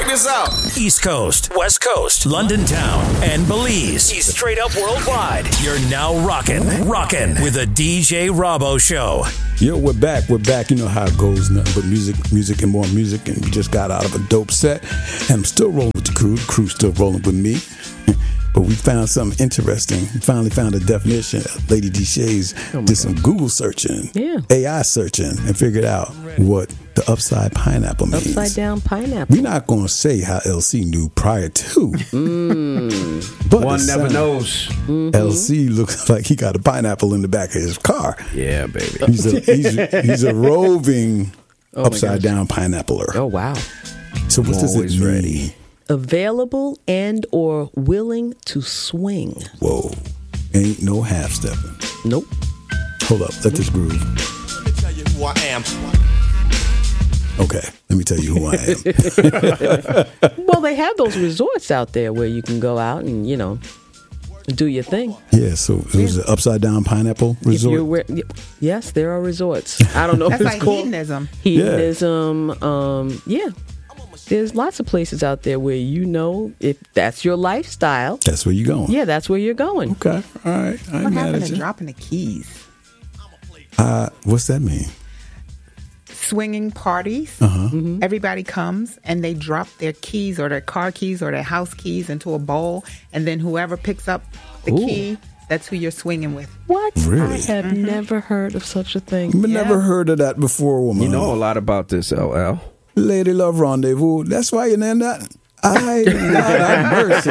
Check this out. East Coast, West Coast, London Town, and Belize. He's straight up worldwide. You're now rocking with the DJ Robbo Show. Yo, we're back. You know how it goes. Nothing but music, and more music. And we just got out of a dope set. And I'm still rolling with the crew. The crew's still rolling with me. But we found something interesting. We finally found a definition. Lady D Shays did some Google searching, AI searching, and figured out what the upside pineapple means. Upside down pineapple. We're not going to say how LC knew prior to. But one never knows. LC looks like he got a pineapple in the back of his car. Yeah, baby. He's a roving upside down pineappler. Oh, wow. So what does it mean? Ready. Available and or willing to swing. Whoa. Ain't no half stepping. Nope. Hold up. Let this groove. Let me tell you who I am. Okay. Let me tell you who I am. Well, they have those resorts out there where you can go out and, do your thing. Yeah, so it was an upside down pineapple resort. Yes, there are resorts. I don't know if That's it's like called hedonism. Hedonism. Yeah. There's lots of places out there where if that's your lifestyle. That's where you're going. Yeah, that's where you're going. Okay. All right. I ain't What mad happened at to you. dropping the keys? What's that mean? Swinging parties. Everybody comes and they drop their keys or their car keys or their house keys into a bowl, and then whoever picks up the key, that's who you're swinging with. What? Really? I have never heard of such a thing. Never heard of that before, woman. You know a lot about this, LL. Lady Love Rendezvous. That's why you named that? I Lord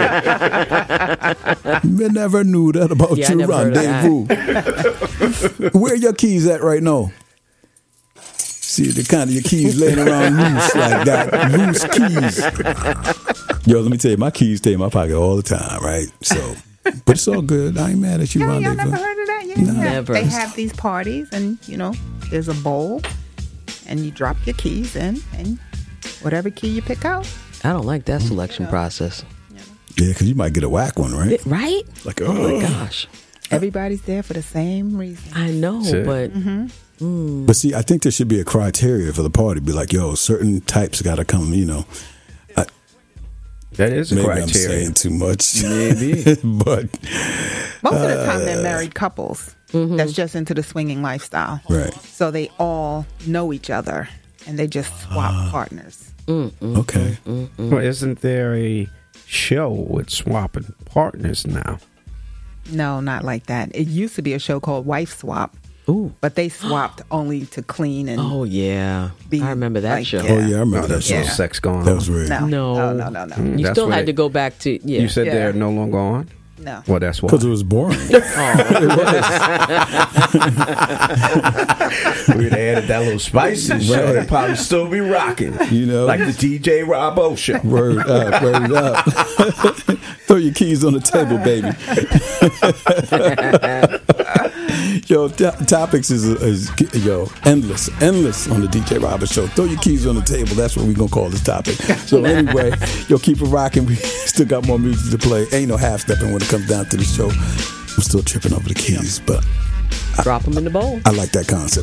have mercy. Me never knew that about Yeah, I you, never heard of Rendezvous. Where your keys at right now? See, the kind of your keys laying around loose like that. Loose keys. Yo, let me tell you, my keys stay in my pocket all the time, right? So, but it's all good. I ain't mad at you, Y'all Rendezvous. never heard of that? Yeah, No. Never. They have these parties, and there's a bowl, and you drop your keys in, and whatever key you pick out. I don't like that selection process. Yeah, because you might get a whack one, right? Right? Like, Oh my gosh. Everybody's there for the same reason. I know, Sure. but But see, I think there should be a criteria for the party. Be like, yo, certain types got to come, That is a Maybe criteria. I'm saying too much. Maybe. But, Most of the time, they're married couples that's just into the swinging lifestyle. right. So they all know each other, and they just swap partners. Okay. Well, isn't there a show with swapping partners now? No, not like that. It used to be a show called Wife Swap, ooh. but they swapped only to clean and Oh yeah. Be I remember that like, show. Oh, yeah, I remember No, that there's show. no sex going That on. was real. no. No. You That's still what had to go back to You said Yeah. they're no longer on? No. Well, that's why. Because it was boring. We'd have added that little spice and show. Right. It'd probably still be rocking. Like the DJ Robbo show. Word up. Throw your keys on the table, baby. Yo, topics is endless on the DJ Robbo show. Throw your keys on the table. That's what we're going to call this topic. So anyway, keep it rocking. We still got more music to play. Ain't no half-stepping when it comes down to the show. I'm still tripping over the keys, but drop them in the bowl. I like that concept.